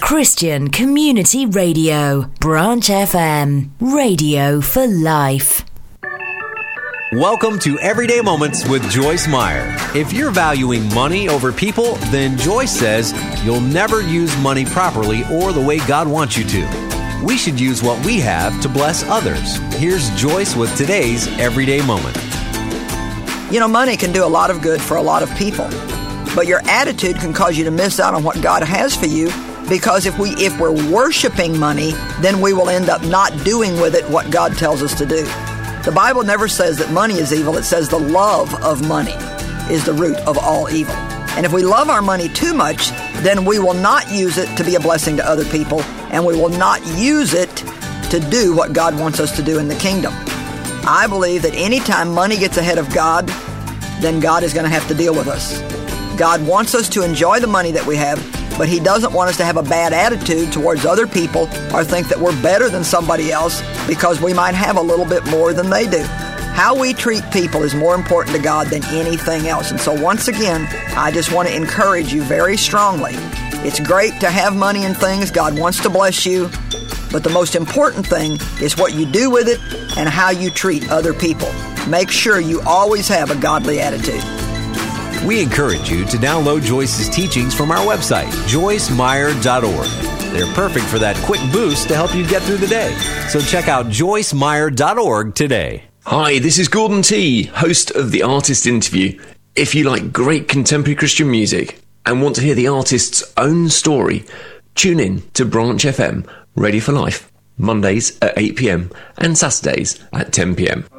Christian Community Radio, Branch FM, radio for life. Welcome to Everyday Moments with Joyce Meyer. If you're valuing money over people, then Joyce says you'll never use money properly or the way God wants you to. We should use what we have to bless others. Here's Joyce with today's Everyday Moment. You know, money can do a lot of good for a lot of people, but your attitude can cause you to miss out on what God has for you, because if we're worshiping money, then we will end up not doing with it what God tells us to do. The Bible never says that money is evil. It says the love of money is the root of all evil. And if we love our money too much, then we will not use it to be a blessing to other people, and we will not use it to do what God wants us to do in the kingdom. I believe that anytime money gets ahead of God, then God is going to have to deal with us. God wants us to enjoy the money that we have, but He doesn't want us to have a bad attitude towards other people or think that we're better than somebody else because we might have a little bit more than they do. How we treat people is more important to God than anything else. And so once again, I just want to encourage you very strongly. It's great to have money and things. God wants to bless you. But the most important thing is what you do with it and how you treat other people. Make sure you always have a godly attitude. We encourage you to download Joyce's teachings from our website, joycemeyer.org. They're perfect for that quick boost to help you get through the day. So check out joycemeyer.org today. Hi, this is Gordon T, host of The Artist Interview. If you like great contemporary Christian music and want to hear the artist's own story, tune in to Branch FM, Ready for Life, Mondays at 8 p.m. and Saturdays at 10 p.m.